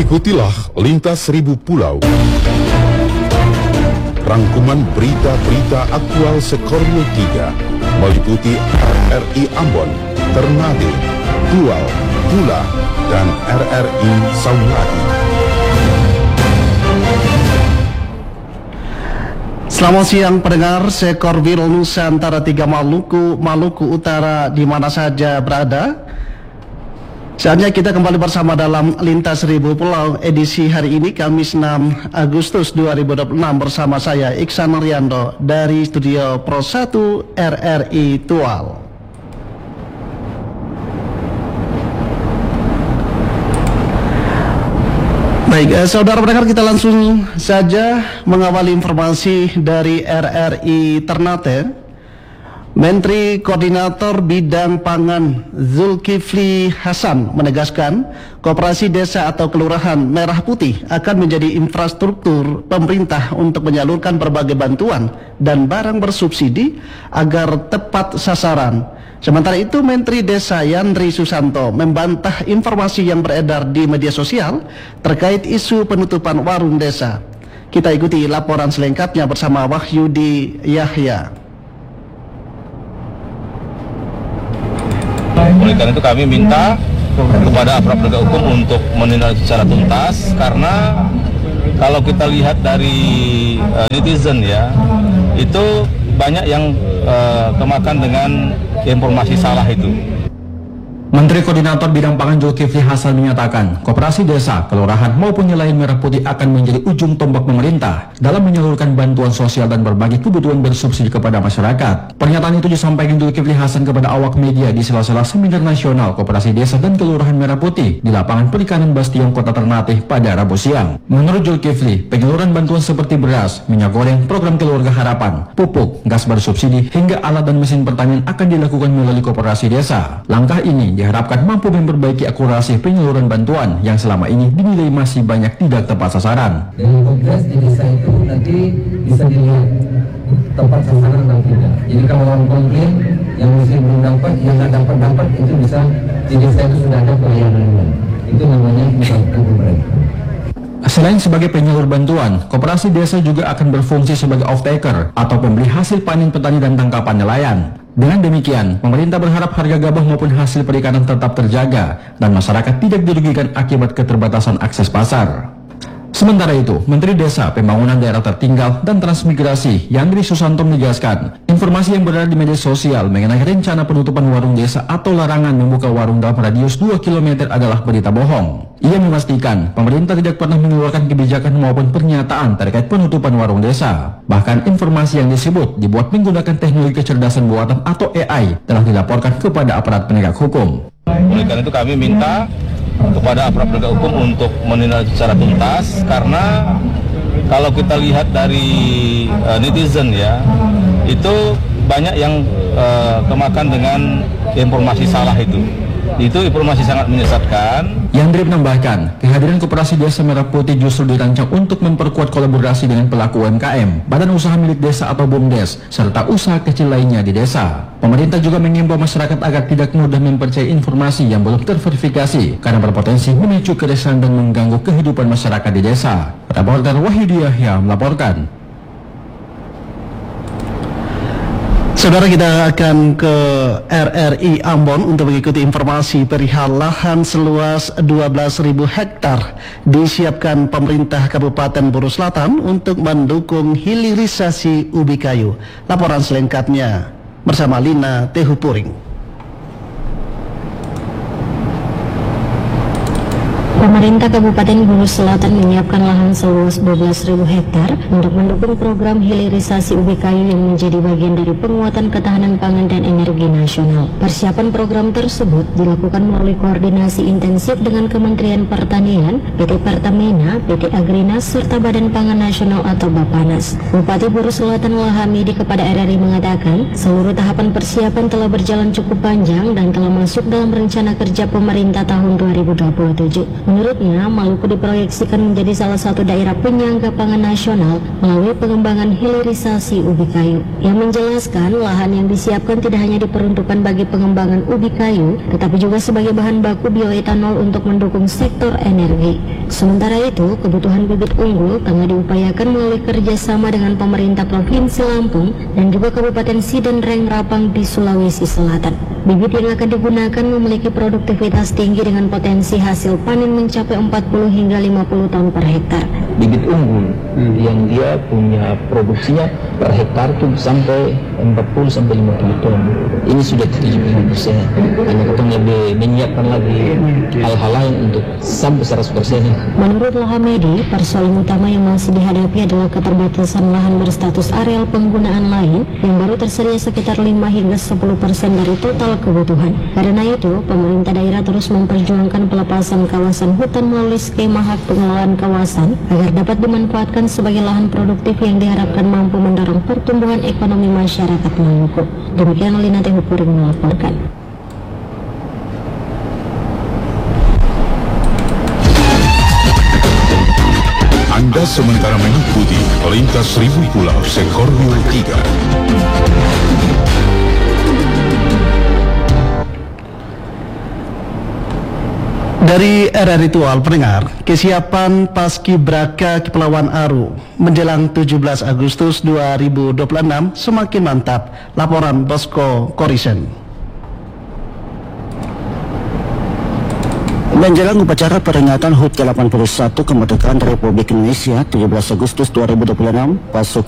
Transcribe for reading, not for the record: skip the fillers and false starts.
Ikutilah Lintas Seribu Pulau. Rangkuman berita-berita aktual Sekorwil 3 meliputi RRI Ambon, Ternate, Tual, Pula, dan RRI Sauladi. Selamat siang pendengar Sekorwil Nusantara 3 Maluku Utara di mana saja berada. Saatnya kita kembali bersama dalam Lintas Seribu Pulau edisi hari ini Kamis 6 Agustus 2026 bersama saya Iksan Riando dari Studio Pro 1 RRI Tual. Baik, saudara pendengar, kita langsung saja mengawali informasi dari RRI Ternate. Menteri Koordinator Bidang Pangan Zulkifli Hasan menegaskan Koperasi Desa atau Kelurahan Merah Putih akan menjadi infrastruktur pemerintah untuk menyalurkan berbagai bantuan dan barang bersubsidi agar tepat sasaran. Sementara itu, Menteri Desa Yandri Susanto membantah informasi yang beredar di media sosial terkait isu penutupan warung desa. Kita ikuti laporan selengkapnya bersama Wahyudi Yahya. Oleh karena itu kami minta kepada aparat penegak hukum untuk menindak secara tuntas, karena kalau kita lihat dari netizen ya, itu banyak yang kemakan dengan informasi salah itu. Menteri Koordinator Bidang Pangan Zulkifli Hasan menyatakan, koperasi desa, kelurahan maupun nelayan Merah Putih akan menjadi ujung tombak pemerintah dalam menyalurkan bantuan sosial dan berbagai kebutuhan bersubsidi kepada masyarakat. Pernyataan itu disampaikan Zulkifli Hasan kepada awak media di sela-sela Seminar Nasional Koperasi Desa dan Kelurahan Merah Putih di lapangan Perikanan Bastion, Kota Ternate pada Rabu siang. Menurut Zulkifli, penyaluran bantuan seperti beras, minyak goreng, program keluarga harapan, pupuk, gas bersubsidi, hingga alat dan mesin pertanian akan dilakukan melalui koperasi desa. Langkah ini diharapkan mampu memperbaiki akurasi penyaluran bantuan yang selama ini dinilai masih banyak tidak tepat sasaran. Dengan progres di desa itu nanti bisa dilihat tepat sasaran atau tidak. Jadi kalau orang komplain yang mesti belum dapat, yang nggak dapat itu bisa di desa itu sudah ada pelayanannya. Itu namanya misalkan pemerintah. Selain sebagai penyalur bantuan, koperasi desa juga akan berfungsi sebagai off-taker atau pembeli hasil panen petani dan tangkapan nelayan. Dengan demikian, pemerintah berharap harga gabah maupun hasil perikanan tetap terjaga dan masyarakat tidak dirugikan akibat keterbatasan akses pasar. Sementara itu, Menteri Desa, Pembangunan Daerah Tertinggal dan Transmigrasi Yandri Susanto menegaskan, informasi yang beredar di media sosial mengenai rencana penutupan warung desa atau larangan membuka warung dalam radius 2 km adalah berita bohong. Ia memastikan pemerintah tidak pernah mengeluarkan kebijakan maupun pernyataan terkait penutupan warung desa. Bahkan informasi yang disebut dibuat menggunakan teknologi kecerdasan buatan atau AI telah dilaporkan kepada aparat penegak hukum. Oleh karena itu kami minta kepada aparat penegak hukum untuk menindak secara tuntas, karena kalau kita lihat dari netizen ya, itu banyak yang kemakan dengan informasi salah itu. Itu informasi sangat menyesatkan. Yandri menambahkan, kehadiran Koperasi Desa Merah Putih justru dirancang untuk memperkuat kolaborasi dengan pelaku UMKM, badan usaha milik desa atau BUMDes, serta usaha kecil lainnya di desa. Pemerintah juga mengimbau masyarakat agar tidak mudah mempercayai informasi yang belum terverifikasi, karena berpotensi memicu keresahan dan mengganggu kehidupan masyarakat di desa. Reporter Wahyudi Yahya melaporkan. Saudara, kita akan ke RRI Ambon untuk mengikuti informasi perihal lahan seluas 12.000 hektar disiapkan pemerintah Kabupaten Buru Selatan untuk mendukung hilirisasi ubi kayu. Laporan selengkapnya bersama Lina Tehupuring. Pemerintah Kabupaten Buru Selatan menyiapkan lahan seluas 12.000 hektar untuk mendukung program hilirisasi ubi kayu yang menjadi bagian dari penguatan ketahanan pangan dan energi nasional. Persiapan program tersebut dilakukan melalui koordinasi intensif dengan Kementerian Pertanian, PT Pertamina, PT Agrinas, serta Badan Pangan Nasional atau Bapanas. Bupati Buru Selatan Wahamidi kepada RRI mengatakan, seluruh tahapan persiapan telah berjalan cukup panjang dan telah masuk dalam rencana kerja pemerintah tahun 2027. Menurutnya, Maluku diproyeksikan menjadi salah satu daerah penyangga pangan nasional melalui pengembangan hilirisasi ubi kayu. Yang menjelaskan, lahan yang disiapkan tidak hanya diperuntukkan bagi pengembangan ubi kayu, tetapi juga sebagai bahan baku bioetanol untuk mendukung sektor energi. Sementara itu, kebutuhan bibit unggul tengah diupayakan melalui kerjasama dengan pemerintah Provinsi Lampung dan juga Kabupaten Sidenreng Rapang di Sulawesi Selatan. Bibit yang akan digunakan memiliki produktivitas tinggi dengan potensi hasil panen mencapai 40 hingga 50 ton per hektar. Bibit unggul yang dia punya produksinya per hektar itu sampai 40 sampai 50 ton. Ini sudah 75%. Karena kita lebih menyiapkan lagi hal-hal lain untuk sampai 100%. Menurut Lohamedi, persoalan utama yang masih dihadapi adalah keterbatasan lahan berstatus areal penggunaan lain yang baru tersedia sekitar 5 hingga 10% dari total kebutuhan. Karena itu, pemerintah daerah terus memperjuangkan pelepasan kawasan hutan melalui skema hak pengelolaan kawasan agar dapat dimanfaatkan sebagai lahan produktif yang diharapkan mampu mendorong pertumbuhan ekonomi masyarakat Maluku. Demikian Lina Tehupuring melaporkan. Anda sementara mengikuti Lintas Seribu Pulau Sekornil 3. Dari RRI Tual pendengar, kesiapan Paskibraka Kepulauan Aru menjelang 17 Agustus 2026 semakin mantap. Laporan Bosco Korisen. Menjelang upacara peringatan HUT ke-81 kemerdekaan Republik Indonesia 17 Agustus 2026, pasukan